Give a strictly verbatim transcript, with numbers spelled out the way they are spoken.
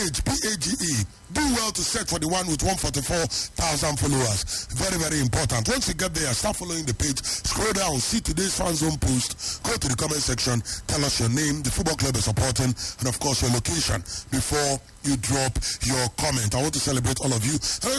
P A G E. Do well to search for the one with one hundred forty-four thousand followers. Very, very important. Once you get there, start following the page. Scroll down, see today's fan zone post. Go to the comment section. Tell us your name, the football club you're supporting, and of course your location before you drop your comment. I want to celebrate all of you.